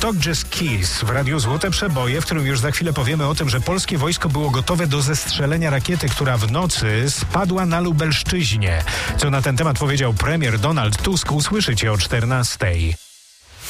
Talk Just Kiss w Radiu Złote Przeboje, w którym już za chwilę powiemy o tym, że polskie wojsko było gotowe do zestrzelenia rakiety, która w nocy spadła na Lubelszczyźnie. Co na ten temat powiedział premier Donald Tusk, usłyszycie o 14:00.